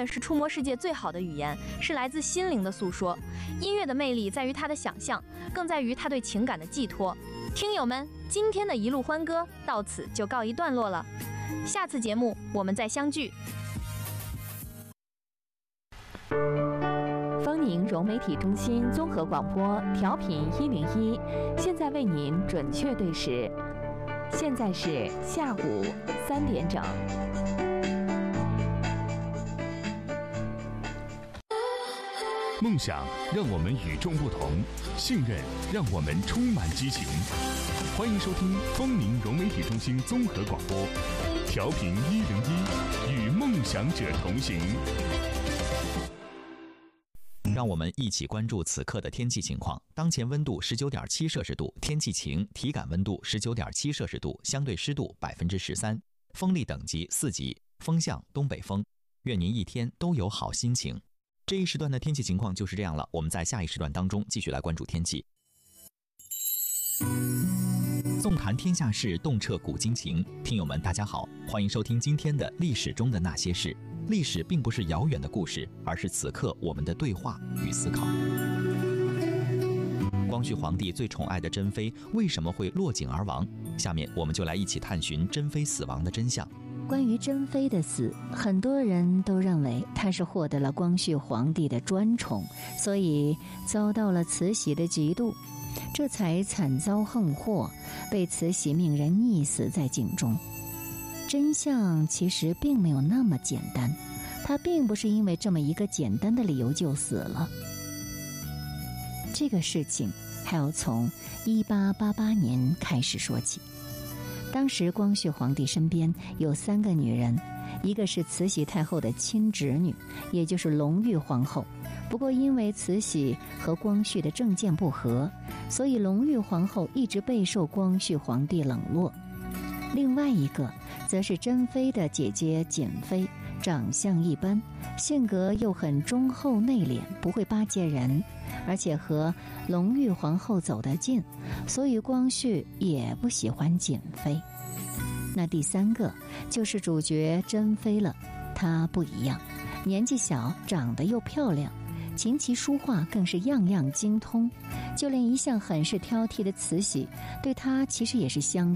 乐是触摸世界最好的语言，是来自心灵的诉说。音乐的魅力在于它的想象，更在于它对情感的寄托。听友们，今天的一路欢歌到此就告一段落了，下次节目我们再相聚。 丰宁融媒体中心综合广播调频101，现在为您准确对时，现在是下午3点整。 梦想让我们与众不同，信任让我们充满激情。欢迎收听丰宁融媒体中心综合广播，调频101，与梦想者同行。 让我们一起关注此刻的天气情况。当前温度19.7摄氏度，天气晴，体感温度19.7摄氏度，相对湿度13%，风力等级4级，风向东北风。愿您一天都有好心情。这一时段的天气情况就是这样了，我们在下一时段当中继续来关注天气。纵谈天下事，洞彻古今情。听友们大家好，欢迎收听今天的历史中的那些事。历史并不是遥远的故事，而是此刻我们的对话与思考。光绪皇帝最宠爱的珍妃为什么会落井而亡？下面我们就来一起探寻珍妃死亡的真相。 关于珍妃的死，很多人都认为她是获得了光绪皇帝的专宠，所以遭到了慈禧的嫉妒，这才惨遭横祸，被慈禧命人溺死在井中。真相其实并没有那么简单，她并不是因为这么一个简单的理由就死了。这个事情还要从1888年开始说起。当时光绪皇帝身边有3个女人，一个是慈禧太后的亲侄女，也就是隆裕皇后。不过因为慈禧和光绪的政见不合，所以隆裕皇后一直备受光绪皇帝冷落。另外一个则是珍妃的姐姐瑾妃，长相一般，性格又很忠厚内敛，不会巴结人，而且和隆裕皇后走得近，所以光绪也不喜欢瑾妃。那第3个就是主角珍妃了，她不一样，年纪小，长得又漂亮，琴棋书画更是样样精通，就连一向很是挑剔的慈禧对她其实也是相